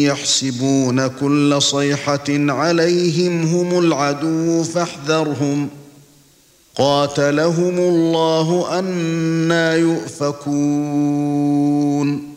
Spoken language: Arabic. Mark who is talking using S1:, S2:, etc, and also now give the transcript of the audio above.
S1: يحسبون كل صيحة عليهم هم العدو فاحذرهم قاتلهم الله أنى يؤفكون